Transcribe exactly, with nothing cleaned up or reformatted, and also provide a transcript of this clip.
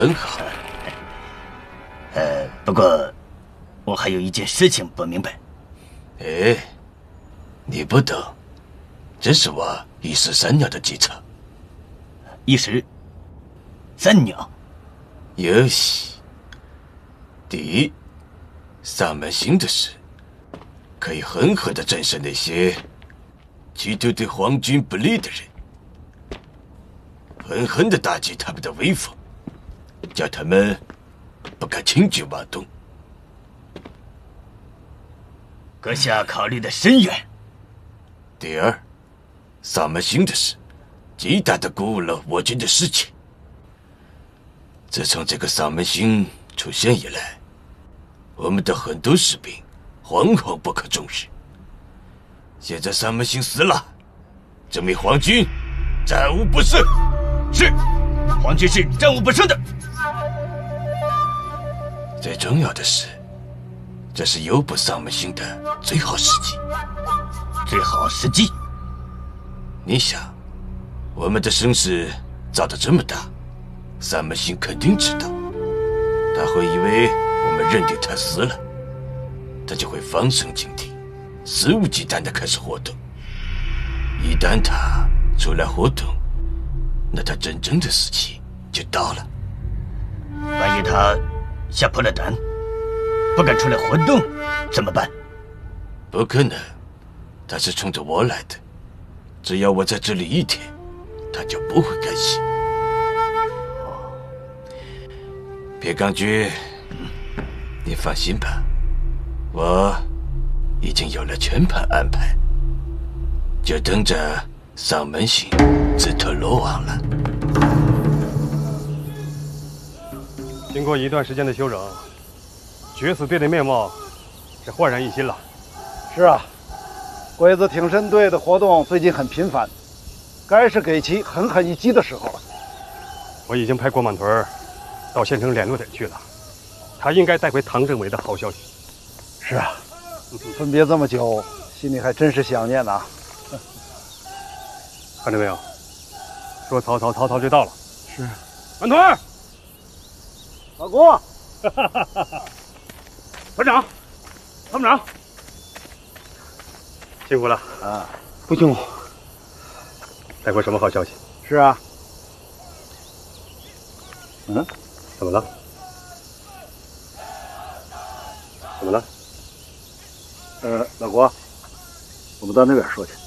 很好。 呃，不过我还有一件事情不明白。 哎，你不懂，这是我一石三鸟的计策。 一石三鸟。 游戏。第一，萨满星的事，可以狠狠地战胜那些企图对皇军不利的人，狠狠地打击他们的威风，叫他们不敢轻举妄动。 阁下考虑的深远。 第二，萨满星的事，极大地鼓舞了我军的士气。自从这个萨满星出现以来，我们的很多士兵惶惶不可终日。现在萨满星死了，证明皇军战无不胜。 是，皇军是战无不胜的。 最重要的是，这是诱捕萨满星的最好时机。 最好时机？ 你想，我们的声势造得这么大，萨满星肯定知道，他会以为我们认定他死了，他就会放声警惕，肆无忌惮地开始活动。一旦他出来活动，那他真正的死期就到了。 万一他吓破了胆，不敢出来活动，怎么办？ 不可能，他是冲着我来的。只要我在这里一天，他就不会甘心。别刚军，你放心吧，我已经有了全盘安排，就等着丧门星自投罗网了。 经过一段时间的休整，决死队的面貌是焕然一新了。 是啊，鬼子挺身队的活动最近很频繁，该是给其狠狠一击的时候了。 我已经派郭满屯到县城联络点去了，他应该带回唐政委的好消息。 是啊，分别这么久，心里还真是想念呐。 看到没有？说曹操，曹操就到了。 是。 满屯， 老郭， 团长，参谋长，辛苦了啊！ 不辛苦。带回什么好消息？ 是啊。嗯， 怎么了？怎么了？ 呃，老郭，我们到那边说去。